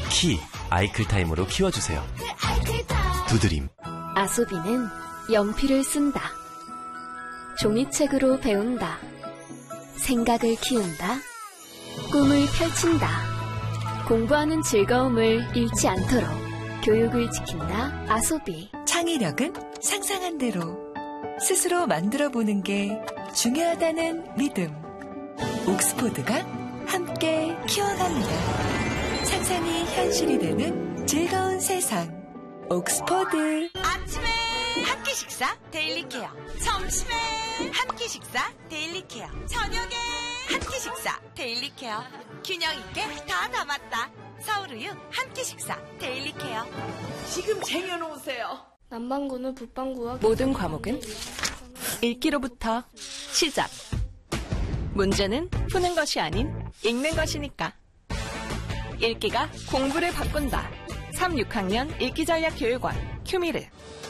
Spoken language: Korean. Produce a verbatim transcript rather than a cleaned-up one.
키 아이클타임으로 키워주세요. 두드림. 아소비는 연필을 쓴다. 종이책으로 배운다. 생각을 키운다. 꿈을 펼친다. 공부하는 즐거움을 잃지 않도록 교육을 지킨다. 아소비. 창의력은 상상한 대로 스스로 만들어보는 게 중요하다는 믿음. 옥스포드가 함께 키워갑니다. 상상이 현실이 되는 즐거운 세상. 옥스포드. 아침에 한 끼 식사 데일리 케어. 점심에 한 끼 식사 데일리 케어. 저녁에 한 끼 식사 데일리 케어. 균형 있게 다 담았다. 서울우유 한 끼 식사 데일리 케어. 지금 쟁여놓으세요. 남반구는 북반구와 모든 과목은 읽기로부터 시작. 문제는 푸는 것이 아닌 읽는 것이니까. 읽기가 공부를 바꾼다. 삼, 육 학년 읽기전략교육원 큐미르.